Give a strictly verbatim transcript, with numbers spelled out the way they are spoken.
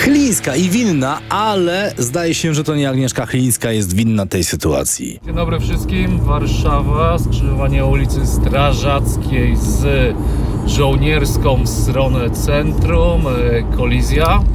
Chylińska i winna, ale zdaje się, że to nie Agnieszka Chylińska jest winna tej sytuacji. Dzień dobry wszystkim, Warszawa, skrzyżowanie ulicy Strażackiej z Żołnierską w stronę centrum, kolizja.